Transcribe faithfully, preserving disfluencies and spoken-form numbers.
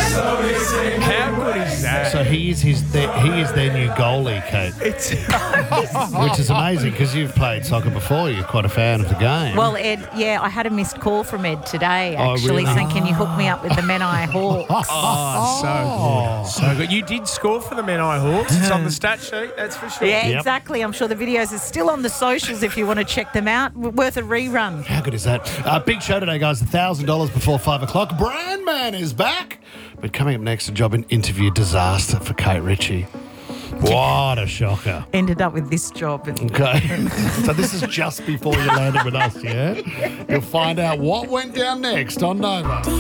How good is that? So he is his their, he is their new goalie, Kate. It's Which is amazing because you've played soccer before. You're quite a fan of the game. Well, Ed, yeah, I had a missed call from Ed today, Oh, actually, really? saying, can you hook me up with the Menai Hawks? oh, so good. So good. You did score for the Menai Hawks. It's on the stat sheet, that's for sure. Yeah, Yep. exactly. I'm sure the videos are still on the socials if you want to check them out. W- Worth a rerun. How good is that? Uh, big show today, guys. one thousand dollars before five o'clock. Brand Man is back. But coming up next, a job in interview disaster for Kate Ritchie. What a shocker. Ended up with this job. Okay. So this is just before you landed with us, yeah? You'll find out what went down next on Nova.